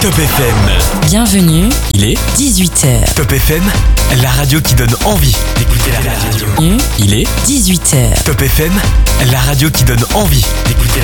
Top FM. Bienvenue, Il est 18h. Top FM, la radio qui donne envie d'écouter la radio. Bienvenue, Il est 18h. Top FM, la radio qui donne envie d'écouter